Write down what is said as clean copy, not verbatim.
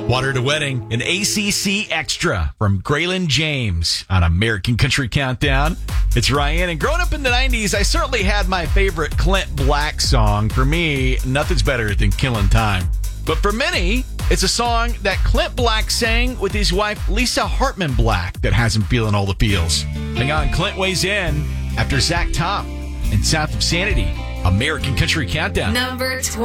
Water to Wedding, an ACC extra from Graylin James on American Country Countdown. It's Ryan, and growing up in the 90s, I certainly had my favorite Clint Black song. For me, nothing's better than Killing Time. But for many, it's a song that Clint Black sang with his wife, Lisa Hartman Black, that has him feeling all the feels. Hang on, Clint weighs in after Zach Top and South of Sanity. American Country Countdown. Number 20.